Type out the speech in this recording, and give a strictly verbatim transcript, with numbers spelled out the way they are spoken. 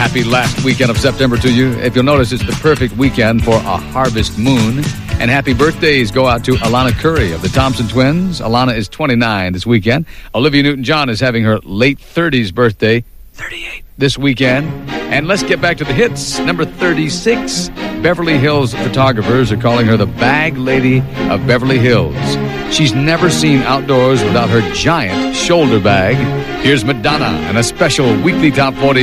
happy last weekend of September to you. If you'll notice, it's the perfect weekend for a harvest moon. And happy birthdays go out to Alana Curry of the Thompson Twins. Alana is twenty-nine this weekend. Olivia Newton-John is having her late thirties birthday, thirty-eight, this weekend. And let's get back to the hits. Number thirty-six, Beverly Hills photographers are calling her the bag lady of Beverly Hills. She's never seen outdoors without her giant shoulder bag. Here's Madonna and a special weekly Top forty